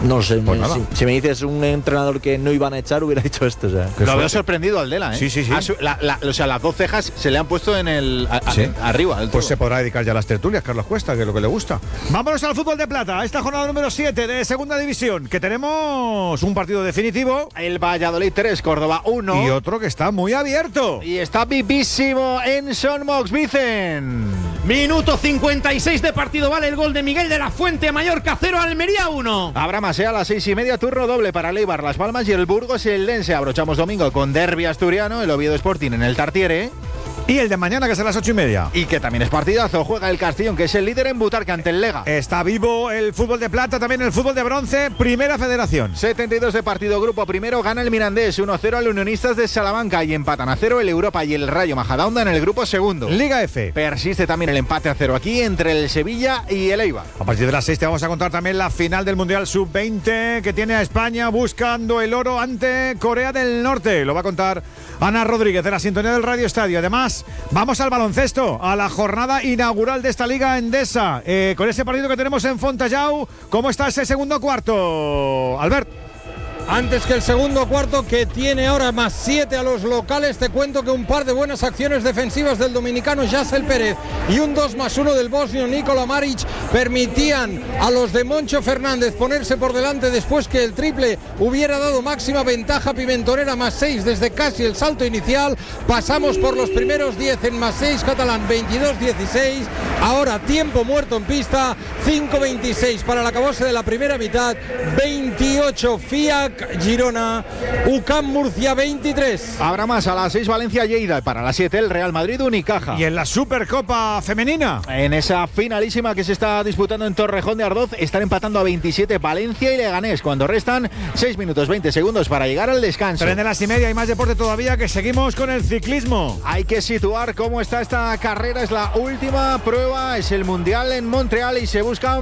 No sé, Pues nada. si me dices un entrenador que no iban a echar, hubiera dicho esto. O sea. Lo veo sorprendido al Dela, ¿eh? Sí. O sea, las dos cejas se le han puesto en el arriba. Del Pues todo. se podrá dedicar ya a las tertulias, Carlos Cuesta, que es lo que le gusta. Vámonos al fútbol de plata, a esta jornada número 7 de Segunda División, que tenemos un partido definitivo. El Valladolid 3, Córdoba 1. Y otro que está muy abierto. Y está vivísimo en Son Mox, Vicen. Minuto 56 de partido, vale el gol de Miguel de la Fuente, Mallorca 0, Almería 1. Habrá más, a las 6:30, turno doble para Leibar, Las Palmas y el Burgos y el Lense. Abrochamos domingo con derbi asturiano, el Oviedo Sporting en el Tartiere. Y el de mañana, que es a las 8:30. Y que también es partidazo, juega el Castellón, que es el líder en Butarque ante el Lega. Está vivo el fútbol de plata, también el fútbol de bronce, Primera Federación. 72 de partido, grupo primero, gana el Mirandés 1-0 al Unionistas de Salamanca y empatan a 0 el Europa y el Rayo Majadahonda en el grupo segundo. Liga F. Persiste también el empate a 0 aquí entre el Sevilla y el Eibar. A partir de las 6 te vamos a contar también la final del Mundial Sub-20 que tiene a España buscando el oro ante Corea del Norte. Lo va a contar Ana Rodríguez de la sintonía del Radio Estadio. Además, vamos al baloncesto, a la jornada inaugural de esta Liga Endesa. Con ese partido que tenemos en Fontajau, ¿cómo está ese segundo cuarto, Albert? Antes que el segundo cuarto, que tiene ahora más 7 a los locales, te cuento que un par de buenas acciones defensivas del dominicano Yasel Pérez y un 2+1 del bosnio Nikola Maric permitían a los de Moncho Fernández ponerse por delante después que el triple hubiera dado máxima ventaja pimentonera, +6 desde casi el salto inicial. Pasamos por los primeros 10 en +6 catalán, 22-16. Ahora tiempo muerto en pista, 5:26 para el acabose de la primera mitad, 28 FIAC Girona, UCAM Murcia 23. Habrá más, a las 6 Valencia Lleida, para las 7 el Real Madrid Unicaja. Y en la Supercopa Femenina, en esa finalísima que se está disputando en Torrejón de Ardoz, están empatando a 27 Valencia y Leganés cuando restan 6 minutos 20 segundos para llegar al descanso. 3:30 y más deporte todavía, que seguimos con el ciclismo. Hay que situar cómo está esta carrera, es la última prueba, es el Mundial en Montreal y se busca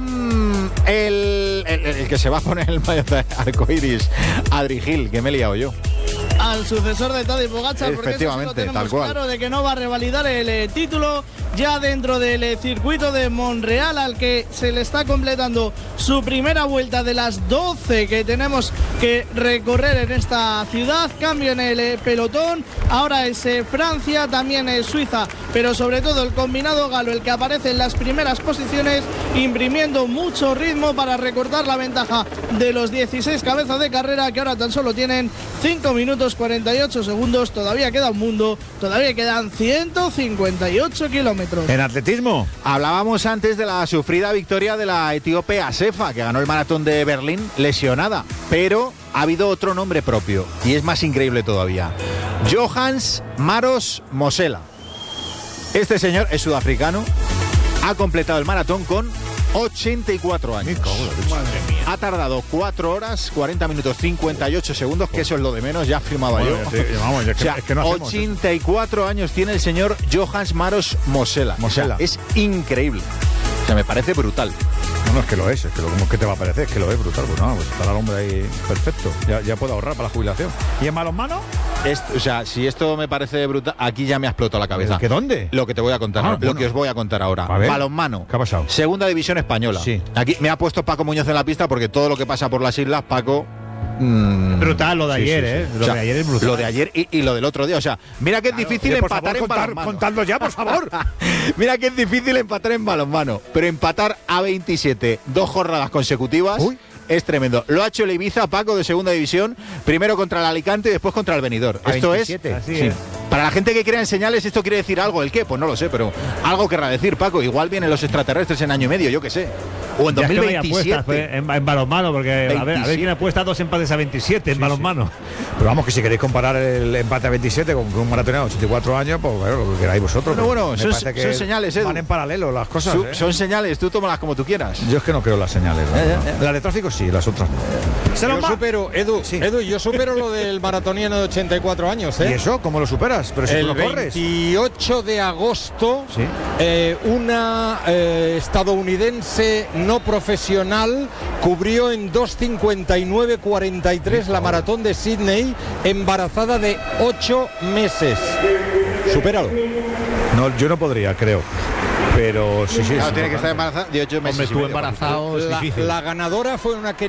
el que se va a poner el maillot de arcoiris, Adri Gil, que me he liado yo. Al sucesor de Tadej Pogačar, porque eso sí lo Efectivamente, tenemos tal cual. claro, de que no va a revalidar el título ya dentro del circuito de Montreal, al que se le está completando su primera vuelta de las 12 que tenemos que recorrer en esta ciudad. Cambio en el pelotón, ahora es Francia, también es Suiza, pero sobre todo el combinado galo, el que aparece en las primeras posiciones, imprimiendo mucho ritmo para recortar la ventaja de los 16 cabezas de carrera, que ahora tan solo tienen 5 minutos 48 segundos. Todavía queda un mundo, todavía quedan 158 kilómetros. En atletismo, hablábamos antes de la sufrida victoria de la etíope Asefa, que ganó el maratón de Berlín lesionada, pero ha habido otro nombre propio y es más increíble todavía: Johans Maros Mosela. Este señor es sudafricano, ha completado el maratón con 84 años. Ha tardado 4 horas, 40 minutos, 58 segundos, que eso es lo de menos, ya firmaba yo. Vamos, O sea, 84 años tiene el señor Johans Maros Mosela. O sea, es increíble. O sea, me parece brutal. No, es que lo es, ¿cómo es que te va a parecer? Es que lo es brutal. Pues no, pues está el hombre ahí perfecto. Ya puede ahorrar para la jubilación. ¿Y en balonmano? O sea, si esto me parece brutal, aquí ya me ha explotado la cabeza. ¿Qué dónde? Lo que te voy a contar, lo que os voy a contar ahora. Balonmano. ¿Qué ha pasado? Segunda división española. Sí. Aquí me ha puesto Paco Muñoz en la pista porque todo lo que pasa por las islas, Paco... brutal lo de ayer, ¿eh? Lo de ayer es brutal. Lo de ayer y lo del otro día. O sea, mira que es difícil empatar en balonmano. Contadlo ya, por favor. Mira que es difícil empatar en balonmano. Pero empatar a 27, 2 jornadas consecutivas... Uy. Es tremendo. Lo ha hecho el Ibiza, Paco, de segunda división, primero contra el Alicante y después contra el Benidorm. Esto 27, es... Sí. Para la gente que crea en señales, ¿esto quiere decir algo? ¿El qué? Pues no lo sé, pero algo querrá decir, Paco. Igual vienen los extraterrestres en año y medio, yo qué sé. O en 2027. Es que en balonmano, porque a ver quién apuesta 2 empates a 27 en balonmano. Pero vamos, que si queréis comparar el empate a 27 con un maratoniano de 84 años, pues claro, lo que queráis vosotros. Bueno, son señales, Edu. Van en paralelo las cosas. Son señales, tú tómalas como tú quieras. Yo es que no creo las señales. ¿no? Las de tráfico sí, las otras no. Yo supero, Edu, yo supero lo del maratoniano de 84 años, ¿eh? ¿Y eso? ¿Cómo lo superas? Pero si el tú no corres. 28 de agosto, ¿sí? Una estadounidense no profesional cubrió en 2:59:43 la maratón de Sydney, embarazada de 8 meses. Supéralo. No, yo no podría, creo. Pero sí. Claro, tiene que estar embarazada de 8 meses. Hombre, tú embarazado es difícil. La ganadora fue una